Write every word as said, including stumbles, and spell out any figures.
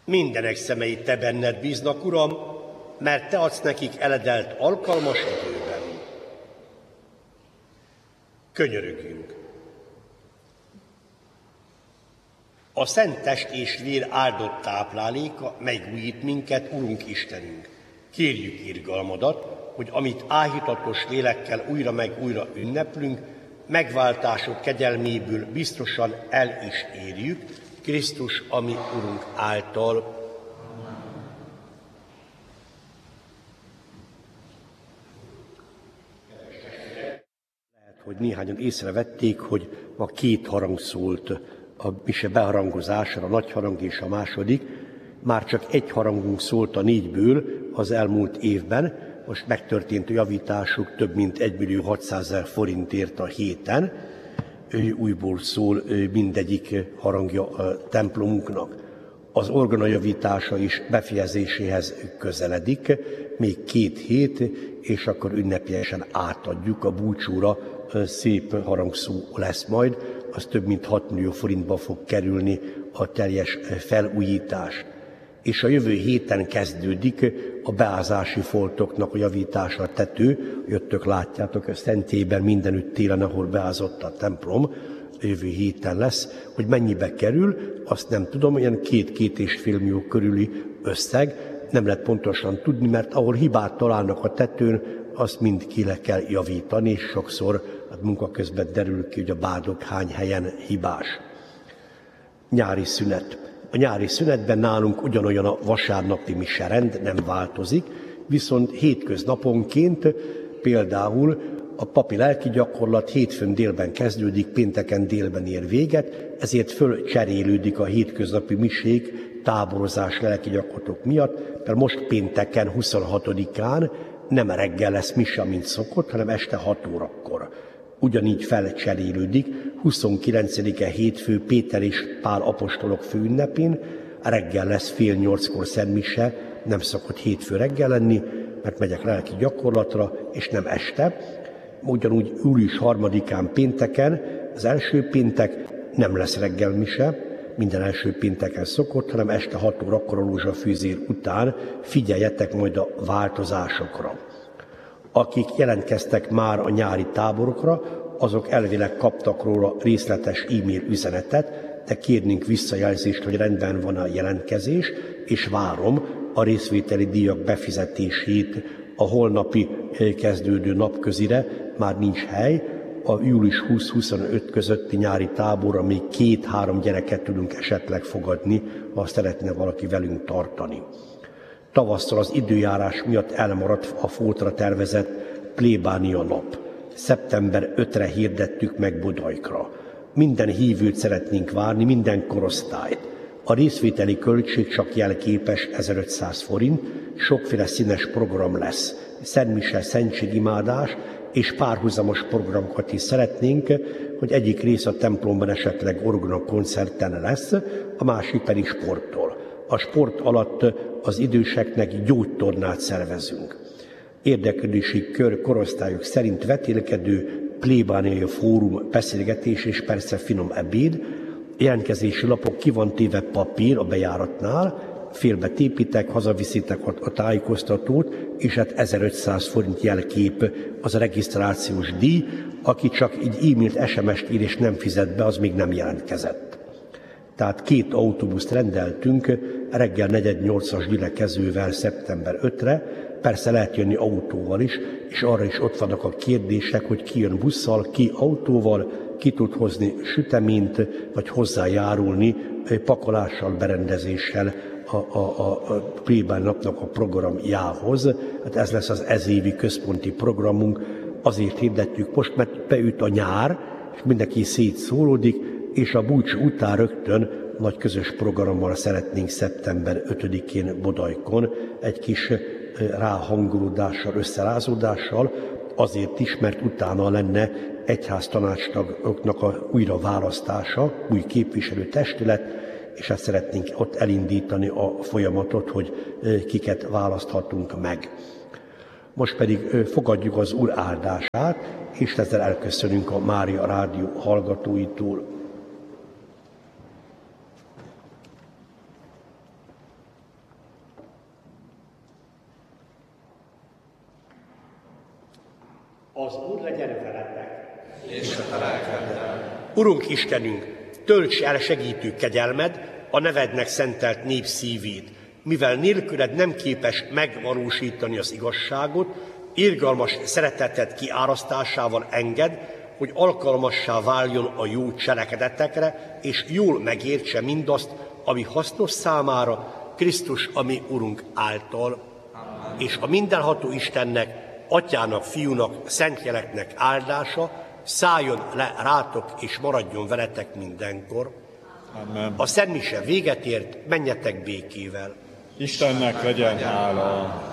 Mindenek szemei te benned bíznak, Uram, mert te adsz nekik eledelt alkalmas időben. Könyörögjünk. A szent test és vér áldott tápláléka megújít minket, Urunk Istenünk. Kérjük irgalmadat, hogy amit áhítatos lélekkel újra meg újra ünneplünk, megváltásod kegyelméből biztosan el is érjük, Krisztus, ami Urunk által. Lehet, hogy néhányan észrevették, hogy ma két harang szólt a mise beharangozásra, a nagy harang és a második. Már csak egy harangunk szólt a négyből az elmúlt évben, most megtörtént a javításuk, több mint egymillió hatszázezer forintért a héten. Újból szól mindegyik harangja a templomunknak. Az orgona javítása is befejezéséhez közeledik, még két hét, és akkor ünnepélyesen átadjuk a búcsúra, szép harangszó lesz majd, az több mint hat millió forintba fog kerülni a teljes felújítás. És a jövő héten kezdődik a beázási foltoknak a javítása, a tető. Jöttök, látjátok, a Szentében mindenütt télen, ahol beázott a templom, a jövő héten lesz. Hogy mennyibe kerül, azt nem tudom, olyan két-két és fél millió körüli összeg, nem lehet pontosan tudni, mert ahol hibát találnak a tetőn, azt mind ki le kell javítani, és sokszor hát munka közben derül ki, hogy a bádog hány helyen hibás. Nyári szünet. A nyári szünetben nálunk ugyanolyan a vasárnapi miserend, nem változik, viszont hétköznaponként például a papi lelki gyakorlat hétfőn délben kezdődik, pénteken délben ér véget, ezért fölcserélődik a hétköznapi misék táborozás lelki gyakorlatok miatt, mert most pénteken, huszonhatodikán nem reggel lesz mise, mint szokott, hanem este hat órakor. Ugyanígy felcserélődik, huszonkilencedike hétfő Péter és Pál apostolok főünnepén, reggel lesz fél nyolckor szentmise, nem szokott hétfő reggel lenni, mert megyek lelki gyakorlatra, és nem este. Ugyanúgy július harmadikán pénteken, az első péntek nem lesz reggel mise, minden első pénteken szokott, hanem este hat órakor a rózsafűzér után. Figyeljetek majd a változásokra. Akik jelentkeztek már a nyári táborokra, azok elvileg kaptak róla részletes e-mail üzenetet, de kérnénk visszajelzést, hogy rendben van a jelentkezés, és várom a részvételi díjak befizetését a holnapi kezdődő napközire. Már nincs hely, a július húsz-huszonöt közötti nyári táborra még két-három gyereket tudunk esetleg fogadni, ha szeretne valaki velünk tartani. Tavasszal az időjárás miatt elmaradt a Fótra tervezett plébánia nap. szeptember ötödikére hirdettük meg Bodajkra. Minden hívőt szeretnénk várni, minden korosztályt. A részvételi költség csak jelképes ezerötszáz forint, sokféle színes program lesz. Szentmise, szentségimádás és párhuzamos programokat is szeretnénk, hogy egyik rész a templomban esetleg orgona koncerten lesz, a másik pedig sporttól. A sport alatt az időseknek gyógytornát szervezünk. Érdeklődési kör korosztályok szerint vetélkedő plébániai fórum, beszélgetés és persze finom ebéd. Jelentkezési lapok ki van téve papír a bejáratnál, félbe tépitek, hazaviszitek a tájékoztatót, és hát ezerötszáz forint jelkép az a regisztrációs díj. Aki csak így e-mailt, es em est ír és nem fizet be, az még nem jelentkezett. Tehát két autóbuszt rendeltünk, reggel negyed nyolcas gyülekezővel szeptember ötödikére, persze lehet jönni autóval is, és arra is ott vannak a kérdések, hogy ki jön busszal, ki autóval, ki tud hozni süteményt, vagy hozzájárulni pakolással, berendezéssel a, a, a, a plébán napnak a programjához. Hát ez lesz az ezévi központi programunk, azért hirdettük most, mert beüt a nyár, és mindenki szétszólódik, és a búcsú után rögtön nagy közös programmal szeretnénk szeptember ötödikén Bodajkon egy kis ráhangolódással, összerázódással, azért is, mert utána lenne egyház tanácstagoknak a újraválasztása, új képviselőtestület, és ezt szeretnénk ott elindítani a folyamatot, hogy kiket választhatunk meg. Most pedig fogadjuk az Úr áldását, és ezzel elköszönünk a Mária Rádió hallgatóitól. Az Úr legyen veletek. És a te lelkeddel. Urunk Istenünk, tölts el segítő kegyelmed a nevednek szentelt nép szívét, mivel nélküled nem képes megvalósítani az igazságot, irgalmas szereteted kiárasztásával engedd, hogy alkalmassá váljon a jó cselekedetekre, és jól megértse mindazt, ami hasznos számára, Krisztus, ami Urunk által. Amen. És a mindenható Istennek, Atyának, Fiúnak, Szentjeleknek áldása szálljon le rátok, és maradjon veletek mindenkor. Amen. A szentmise véget ért, menjetek békével. Istennek legyen hála.